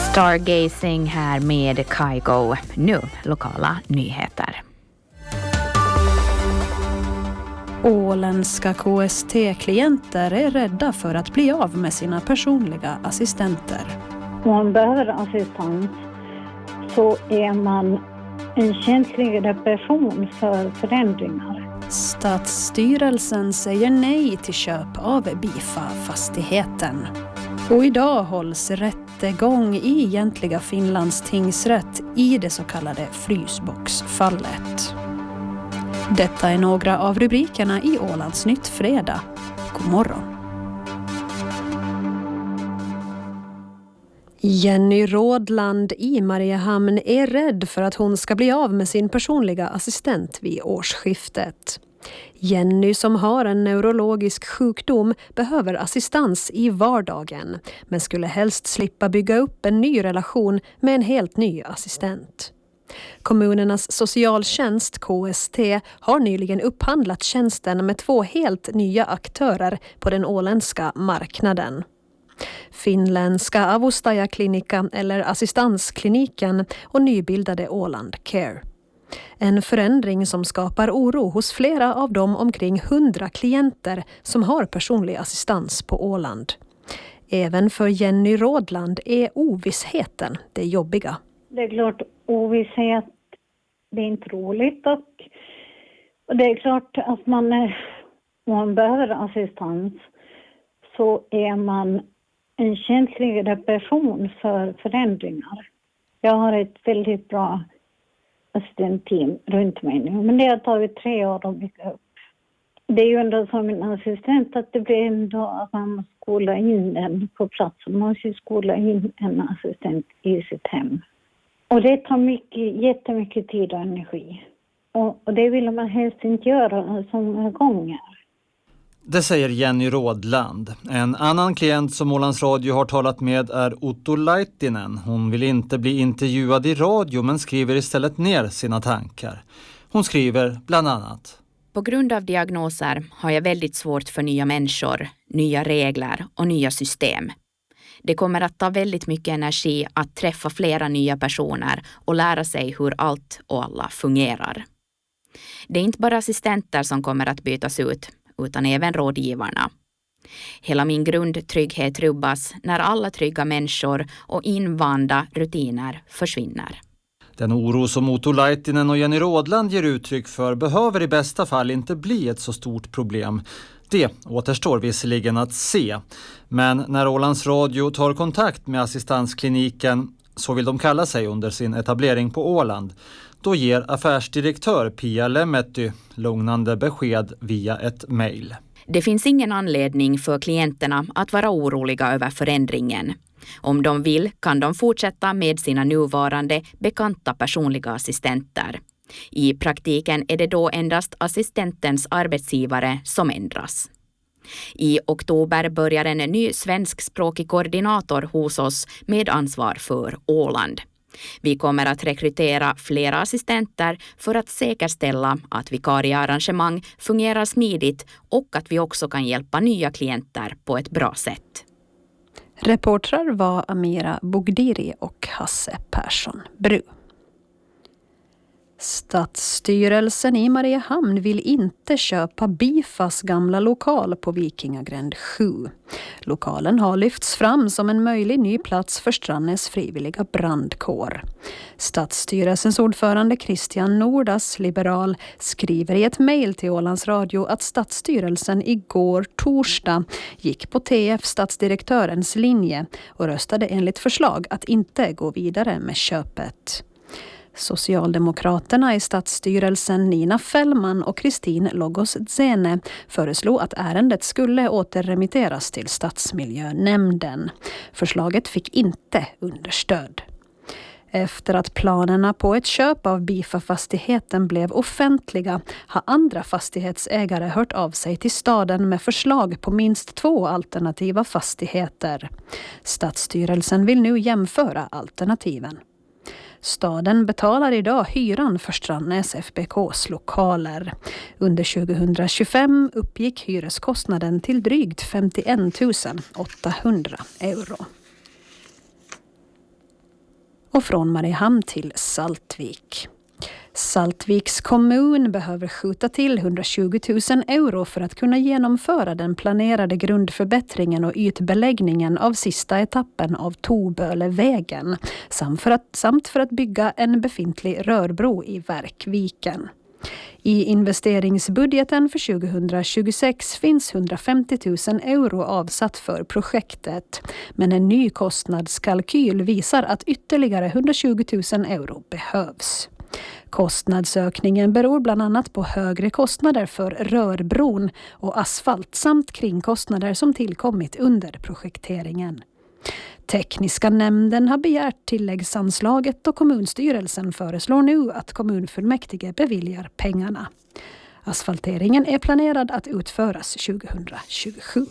Stargazing här med Kygo. Nu lokala nyheter. Åländska KST-klienter är rädda för att bli av med sina personliga assistenter. Om man behöver assistans så är man en känsligare person för förändringar. Stadsstyrelsen säger nej till köp av Bifa-fastigheten. Och idag hålls rättegång i egentliga Finlands tingsrätt i det så kallade frysboxfallet. Detta är några av rubrikerna i Ålandsnytt fredag. God morgon. Jenny Rådland i Mariehamn är rädd för att hon ska bli av med sin personliga assistent vid årsskiftet. Jenny, som har en neurologisk sjukdom, behöver assistans i vardagen men skulle helst slippa bygga upp en ny relation med en helt ny assistent. Kommunernas socialtjänst, KST, har nyligen upphandlat tjänsten med 2 helt nya aktörer på den åländska marknaden. Finländska Avustaja-klinika eller assistanskliniken och nybildade Åland Care. En förändring som skapar oro hos flera av de omkring 100 klienter som har personlig assistans på Åland. Även för Jenny Rådland är ovissheten det jobbiga. Det är klart, ovisshet, det är inte roligt och det är klart att om man behöver assistans så är man en känsligare person för förändringar. Jag har ett väldigt bra assistentteam runt mig nu, men det har tagit 3 år att bygga upp. Det är ju ändå som en assistent att det blir ändå att man måste skola in den på plats. Man måste skola in en assistent i sitt hem. Och det tar jättemycket tid och energi. Och det vill man helst inte göra så många gånger. Det säger Jenny Rådland. En annan klient som Ålands Radio har talat med är Otto Laittinen. Hon vill inte bli intervjuad i radio men skriver istället ner sina tankar. Hon skriver bland annat: På grund av diagnoser har jag väldigt svårt för nya människor, nya regler och nya system. Det kommer att ta väldigt mycket energi att träffa flera nya personer och lära sig hur allt och alla fungerar. Det är inte bara assistenter som kommer att bytas ut, utan även rådgivarna. Hela min grundtrygghet rubbas när alla trygga människor och invanda rutiner försvinner. Den oro som Otto Laittinen och Jenny Rådland ger uttryck för behöver i bästa fall inte bli ett så stort problem. Det återstår visserligen att se. Men när Ålands Radio tar kontakt med assistanskliniken, så vill de kalla sig under sin etablering på Åland, då ger affärsdirektör Pia Lemmetty lugnande besked via ett mejl. Det finns ingen anledning för klienterna att vara oroliga över förändringen. Om de vill kan de fortsätta med sina nuvarande bekanta personliga assistenter. I praktiken är det då endast assistentens arbetsgivare som ändras. I oktober börjar en ny svenskspråkig koordinator hos oss med ansvar för Åland. Vi kommer att rekrytera flera assistenter för att säkerställa att vikariearrangemang fungerar smidigt och att vi också kan hjälpa nya klienter på ett bra sätt. Reportrar var Amira Bogdiri och Hasse Persson Bru. Stadsstyrelsen i Mariehamn vill inte köpa Bifas gamla lokal på Vikingagränd 7. Lokalen har lyfts fram som en möjlig ny plats för Strandnäs frivilliga brandkår. Stadsstyrelsens ordförande Christian Nordas, liberal, skriver i ett mejl till Ålands Radio att Stadsstyrelsen igår torsdag gick på TF stadsdirektörens linje och röstade enligt förslag att inte gå vidare med köpet. Socialdemokraterna i stadsstyrelsen Nina Fällman och Kristin Logos-Zene föreslog att ärendet skulle återremitteras till stadsmiljönämnden. Förslaget fick inte understöd. Efter att planerna på ett köp av Bifa-fastigheten blev offentliga har andra fastighetsägare hört av sig till staden med förslag på minst 2 alternativa fastigheter. Stadsstyrelsen vill nu jämföra alternativen. Staden betalar idag hyran för Strandnäs FBKs lokaler. Under 2025 uppgick hyreskostnaden till drygt 51 800 euro. Och från Mariehamn till Saltvik. Saltviks kommun behöver skjuta till 120 000 euro för att kunna genomföra den planerade grundförbättringen och ytbeläggningen av sista etappen av Tobölevägen samt för att bygga en befintlig rörbro i Verkviken. I investeringsbudgeten för 2026 finns 150 000 euro avsatt för projektet, men en ny kostnadskalkyl visar att ytterligare 120 000 euro behövs. Kostnadsökningen beror bland annat på högre kostnader för rörbron och asfalt samt kringkostnader som tillkommit under projekteringen. Tekniska nämnden har begärt tilläggsanslaget och kommunstyrelsen föreslår nu att kommunfullmäktige beviljar pengarna. Asfalteringen är planerad att utföras 2027.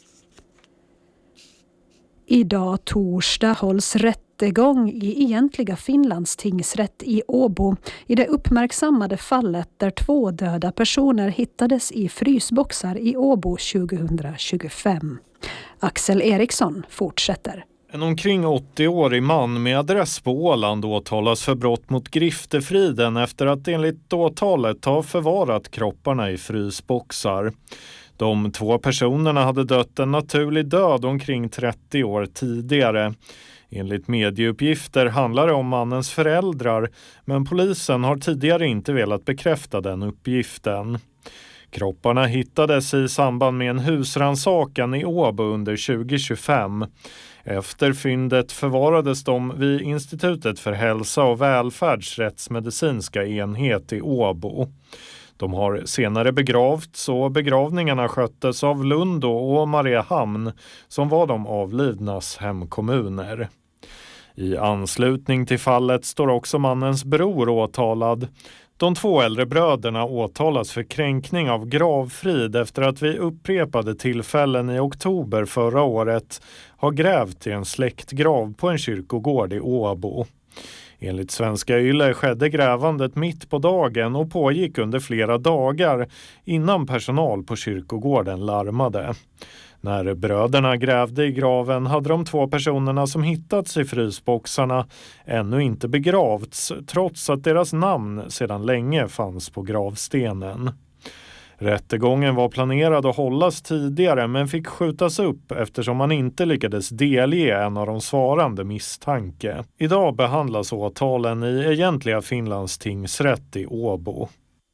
Idag torsdag hålls rättegång i egentliga Finlands tingsrätt i Åbo i det uppmärksammade fallet där 2 döda personer hittades i frysboxar i Åbo 2025. Axel Eriksson fortsätter. En omkring 80-årig man med adress på Åland åtalas för brott mot griftefriden efter att enligt åtalet ha förvarat kropparna i frysboxar. De 2 personerna hade dött en naturlig död omkring 30 år tidigare. Enligt medieuppgifter handlar det om mannens föräldrar, men polisen har tidigare inte velat bekräfta den uppgiften. Kropparna hittades i samband med en husrannsakan i Åbo under 2025. Efter fyndet förvarades de vid Institutet för hälsa och välfärdsrättsmedicinska enhet i Åbo. De har senare begravts och begravningarna sköttes av Lund och Mariehamn som var de avlidnas hemkommuner. I anslutning till fallet står också mannens bror åtalad. De 2 äldre bröderna åtalas för kränkning av gravfrid efter att vid upprepade tillfällen i oktober förra året har grävt i en släktgrav på en kyrkogård i Åbo. Enligt Svenska Yle skedde grävandet mitt på dagen och pågick under flera dagar innan personal på kyrkogården larmade. När bröderna grävde i graven hade de 2 personerna som hittats i frysboxarna ännu inte begravts, trots att deras namn sedan länge fanns på gravstenen. Rättegången var planerad att hållas tidigare men fick skjutas upp eftersom man inte lyckades delge en av de svarande misstanke. Idag behandlas åtalen i egentliga Finlands tingsrätt i Åbo.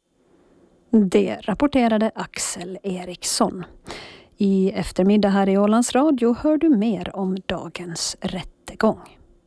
Det rapporterade Axel Eriksson. I eftermiddag här i Ålands Radio hör du mer om dagens rättegång.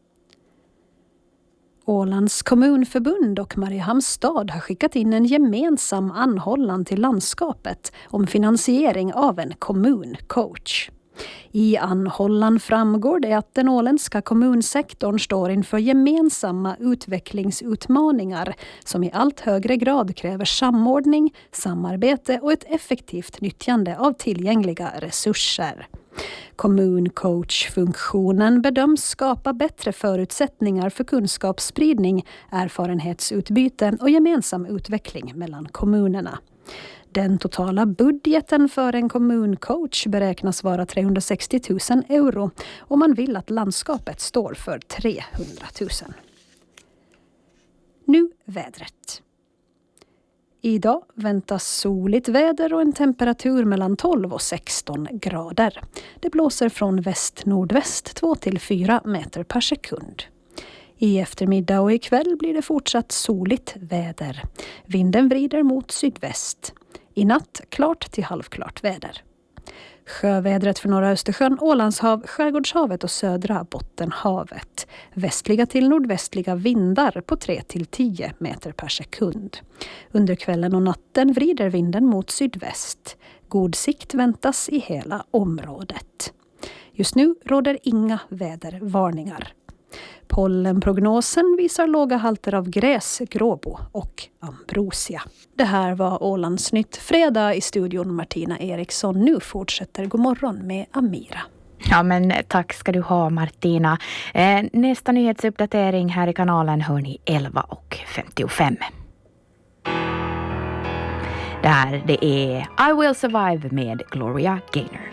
Ålands kommunförbund och Mariehamns stad har skickat in en gemensam anhållan till landskapet om finansiering av en kommuncoach. I anhållan framgår det att den åländska kommunsektorn står inför gemensamma utvecklingsutmaningar som i allt högre grad kräver samordning, samarbete och ett effektivt nyttjande av tillgängliga resurser. Kommuncoach-funktionen bedöms skapa bättre förutsättningar för kunskapsspridning, erfarenhetsutbyte och gemensam utveckling mellan kommunerna. Den totala budgeten för en kommuncoach beräknas vara 360 000 euro och man vill att landskapet står för 300 000. Nu vädret. Idag väntas soligt väder och en temperatur mellan 12 och 16 grader. Det blåser från väst-nordväst 2-4 meter per sekund. I eftermiddag och ikväll blir det fortsatt soligt väder. Vinden vrider mot sydväst. I natt klart till halvklart väder. Sjövädret för norra Östersjön, Ålandshav, Skärgårdshavet och södra Bottenhavet. Västliga till nordvästliga vindar på 3-10 meter per sekund. Under kvällen och natten vrider vinden mot sydväst. God sikt väntas i hela området. Just nu råder inga vädervarningar. Pollenprognosen visar låga halter av gräs, gråbo och ambrosia. Det här var Ålandsnytt fredag i studion Martina Eriksson. Nu fortsätter God morgon med Amira. Ja, men tack ska du ha Martina. Nästa nyhetsuppdatering här i kanalen hör ni 11:55. Det är I Will Survive med Gloria Gaynor.